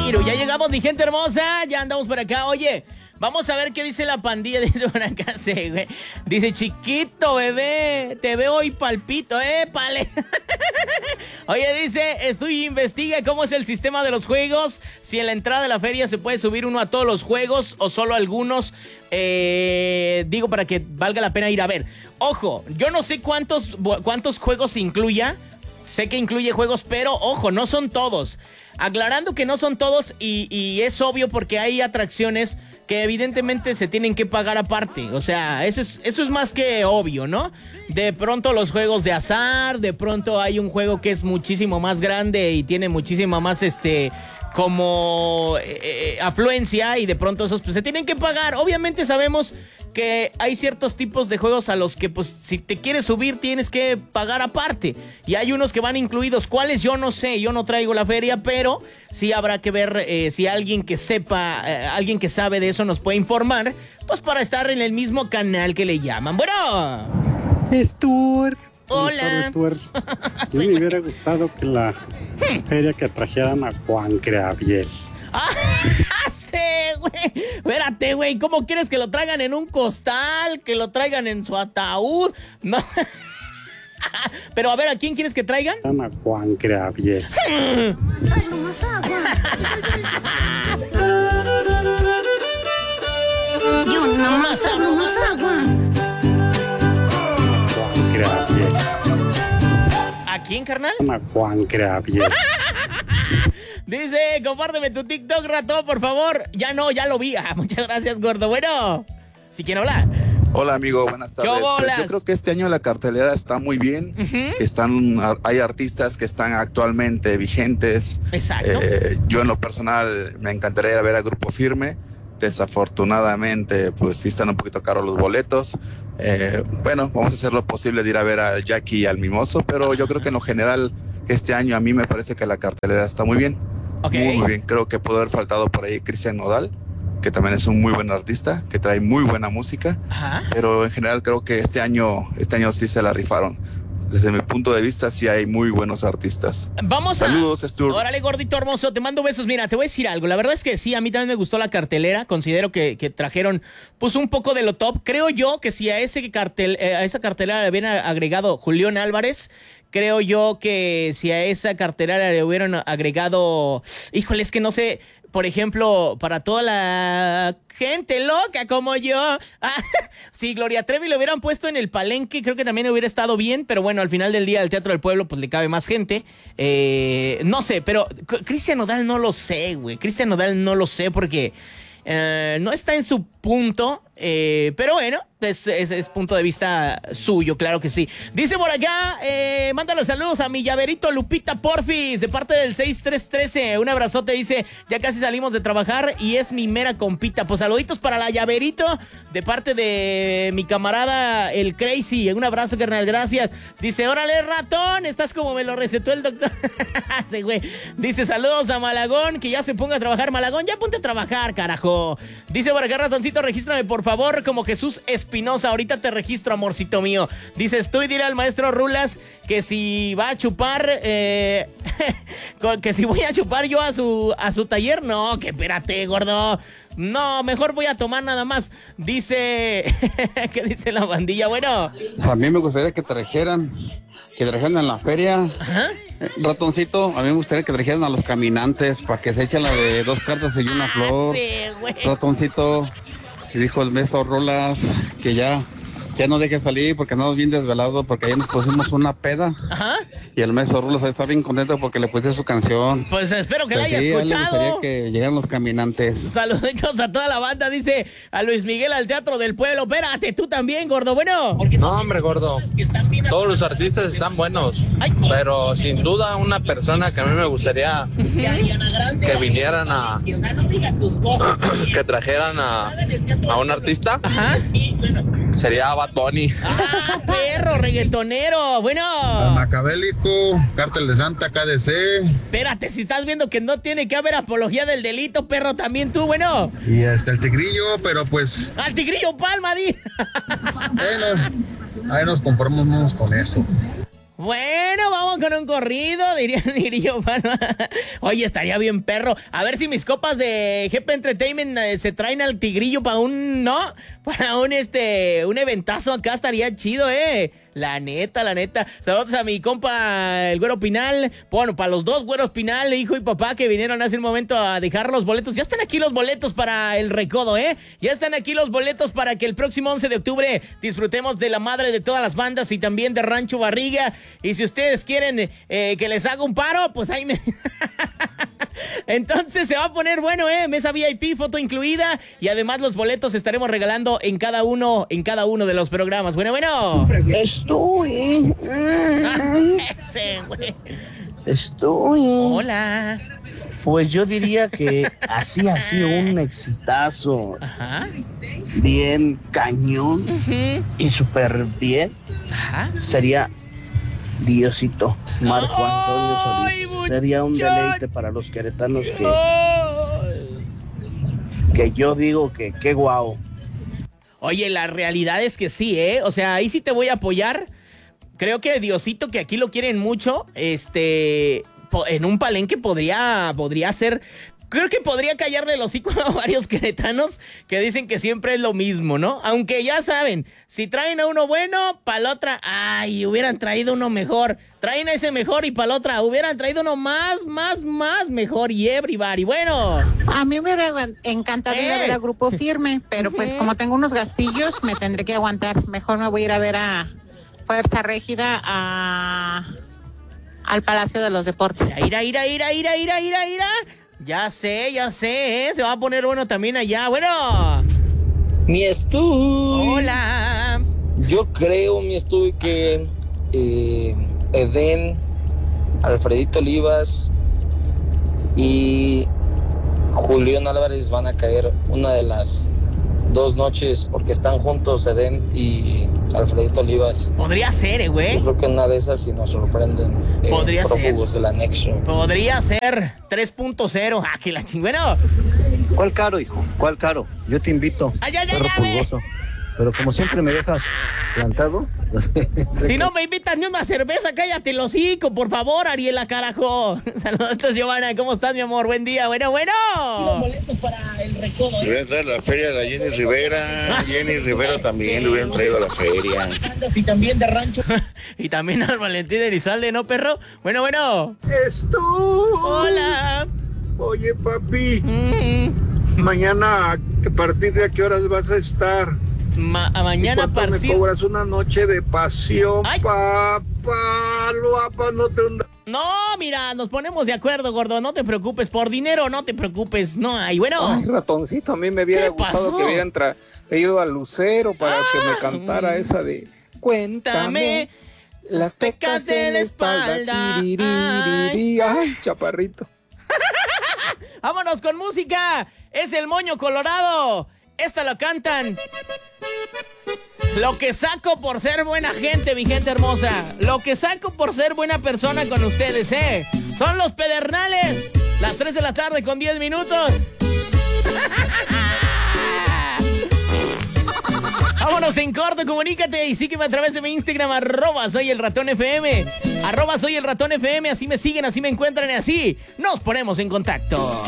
Casimiro. Ya llegamos, mi gente hermosa. Ya andamos por acá. Oye, vamos a ver qué dice la pandilla. Dice por acá, sí, güey. Dice, chiquito, bebé, te veo y palpito, pale. Oye, dice, investiga cómo es el sistema de los juegos. Si en la entrada de la feria se puede subir uno a todos los juegos o solo algunos. Digo, para que valga la pena ir a ver. Ojo, yo no sé cuántos juegos incluya. Sé que incluye juegos, pero ojo, no son todos. Aclarando que no son todos y es obvio porque hay atracciones que evidentemente se tienen que pagar aparte. O sea, eso es más que obvio, ¿no? De pronto los juegos de azar, de pronto hay un juego que es muchísimo más grande y tiene muchísima más como afluencia y de pronto esos pues, se tienen que pagar. Obviamente sabemos que hay ciertos tipos de juegos a los que pues si te quieres subir tienes que pagar aparte y hay unos que van incluidos. ¿Cuáles? Yo no sé, yo no traigo la feria, pero sí habrá que ver si alguien que sepa, alguien que sabe de eso nos puede informar, pues para estar en el mismo canal que le llaman. Bueno, Stuart. Hola. Stuart. Me hubiera gustado que la feria que trajeran a Juan Creaviel. Sí, güey. Espérate, güey. ¿Cómo quieres que lo traigan en un costal? ¿Que lo traigan en su ataúd? No. Pero a ver, ¿a quién quieres que traigan? A Juan Creaviel. Yo nomás hablo más agua. Juan Creaviel. ¿A quién, carnal? A Juan Creaviel. Dice, compárteme tu TikTok, ratón, por favor. Ya no, ya lo vi. Muchas gracias, gordo. Bueno, si quieren hablar. Hola, amigo, buenas tardes. Pues yo creo que este año la cartelera está muy bien. Hay artistas que están actualmente vigentes. Exacto. Yo en lo personal me encantaría ir a ver a Grupo Firme. Desafortunadamente, pues sí están un poquito caros los boletos. Bueno, vamos a hacer lo posible de ir a ver a Jackie y al Mimoso, pero yo creo que en lo general este año a mí me parece que la cartelera está muy bien. Okay. Muy bien. Creo que pudo haber faltado por ahí Cristian Nodal, que también es un muy buen artista, que trae muy buena música. Ajá. Pero en general creo que este año sí se la rifaron. Desde mi punto de vista sí hay muy buenos artistas. Saludos, Stuart. Órale, gordito hermoso, te mando besos. Mira, te voy a decir algo. La verdad es que sí, a mí también me gustó la cartelera. Considero que trajeron pues un poco de lo top. Creo yo que si a esa cartelera le hubieran agregado Julián Álvarez, creo yo que si a esa cartelera le hubieran agregado, híjole, es que no sé, por ejemplo, para toda la gente loca como yo, si Gloria Trevi lo hubieran puesto en el Palenque, creo que también hubiera estado bien, pero bueno, al final del día el Teatro del Pueblo pues le cabe más gente. No sé, pero Cristian Nodal no lo sé, güey. Cristian Nodal no lo sé porque no está en su punto, pero bueno, es punto de vista suyo, claro que sí. Dice por acá, mándale saludos a mi llaverito Lupita Porfis, de parte del 6313. Un abrazote, dice, ya casi salimos de trabajar y es mi mera compita. Pues saluditos para la llaverito, de parte de mi camarada el Crazy. Un abrazo, carnal, gracias. Dice, órale, ratón, estás como me lo recetó el doctor. Sí, güey. Dice, saludos a Malagón, que ya se ponga a trabajar. Malagón, ya ponte a trabajar, carajo. Dice por acá, ratoncito, regístrame por favor como Jesús Espinosa. Ahorita te registro, amorcito mío. Dices, tú y dile al maestro Rulas que si va a chupar, que si voy a chupar yo a su taller. No, que espérate, gordo. No, mejor voy a tomar nada más. Dice, ¿qué dice la bandilla? Bueno. A mí me gustaría que trajeran en la feria. Ajá. Ratoncito, a mí me gustaría que trajeran a los caminantes para que se echen la de 2 cartas y una flor. Sí, güey. Ratoncito, dijo el maestro Rolas que ya no deje salir porque andamos bien desvelados porque ayer nos pusimos una peda. Ajá. Y el maestro Rolas está bien contento porque le puse su canción. Pues espero que la haya sí, escuchado. A él le gustaría que llegaran los caminantes. Saluditos a toda la banda, dice a Luis Miguel al Teatro del Pueblo. Espérate, tú también, gordo, bueno. No, hombre, gordo. Todos los artistas están buenos. Pero sin duda una persona que a mí me gustaría que vinieran que trajeran a un artista. Ajá. Sería Bad Bunny. Perro, reggaetonero. Bueno. Macabélico, Cártel de Santa, KDC. Espérate, si estás viendo que no tiene que haber apología del delito, perro, también tú, bueno. Y hasta el Tigrillo, pero pues... Al Tigrillo Palma, di. Bueno, ahí nos conformamos con eso. Bueno, vamos con un corrido, diría yo, mano. Oye, estaría bien perro. A ver si mis copas de GP Entertainment se traen al Tigrillo para para un eventazo acá, estaría chido, La neta. Saludos a mi compa, el Güero Pinal. Bueno, para los dos Güeros Pinal, hijo y papá, que vinieron hace un momento a dejar los boletos. Ya están aquí los boletos para el recodo, Ya están aquí los boletos para que el próximo 11 de octubre disfrutemos de la madre de todas las bandas y también de Rancho Barriga. Y si ustedes quieren que les haga un paro, pues ahí me... Entonces se va a poner bueno, mesa VIP, foto incluida, y además los boletos estaremos regalando en cada uno de los programas. Bueno. Estoy. Ese, güey. Estoy. Hola. Pues yo diría que así ha sido un exitazo. Ajá. Bien cañón. Uh-huh. Y súper bien. Ajá. Sería Diosito, Marco Antonio Solís. Sería un deleite para los queretanos que yo digo que qué guau. Oye, la realidad es que sí, O sea, ahí sí te voy a apoyar. Creo que Diosito, que aquí lo quieren mucho, en un palenque podría ser... Creo que podría callarle el hocico a varios queretanos que dicen que siempre es lo mismo, ¿no? Aunque ya saben, si traen a uno bueno, para la otra, hubieran traído uno mejor. Traen a ese mejor y para la otra, hubieran traído uno más mejor. Y everybody, bueno. A mí me encantado ir a ver a Grupo Firme, pero pues como tengo unos gastillos, me tendré que aguantar. Mejor me voy a ir a ver a Fuerza Régida al Palacio de los Deportes. Ira. Ya sé, se va a poner bueno también allá. Bueno. Mi Estuy. Hola. Yo creo, mi Estuy, que Edén, Alfredito Olivas y Julián Álvarez van a caer una de las 2 noches porque están juntos Edén y Alfredito Olivas. Podría ser, güey. Yo creo que una de esas si nos sorprenden. Podría prófugos ser. Del anexo. Podría ser 3.0. Que la chingüeno. ¿Cuál caro, hijo? ¿Cuál caro? Yo te invito. Perro pulgoso. Pero como siempre me dejas plantado. Si no me invitas ni una cerveza, cállate el hocico, por favor, Ariela, carajo. Saludos, Giovanna, ¿cómo estás, mi amor? Buen día, bueno. Los boletos para el recodo. Le hubieran traído a la feria de la Jenny Rivera. Jenny Rivera también le hubieran traído a la feria. Y también de rancho. Y también al Valentín Elizalde, ¿no, perro? Bueno. Hola. Oye, papi. Mañana, ¿a partir de qué horas vas a estar? Mañana a partir... me cobras una noche de pasión, papá, no te... No, mira, nos ponemos de acuerdo, gordo, no te preocupes, por dinero no te preocupes, no hay, bueno. Ay, ratoncito, a mí me hubiera gustado que hubieran traído a Lucero para que me cantara esa de... Cuéntame las pecas en la espalda. Ay, chaparrito. Vámonos con música, es el Moño Colorado. Esta lo cantan. Lo que saco por ser buena gente, mi gente hermosa. Lo que saco por ser buena persona con ustedes, Son los Pedernales. Las 3 de la tarde con 10 minutos. Vámonos en corto, comunícate y sígueme a través de mi Instagram, @soyelratonfm. @soyelratonfm, así me siguen, así me encuentran y así nos ponemos en contacto.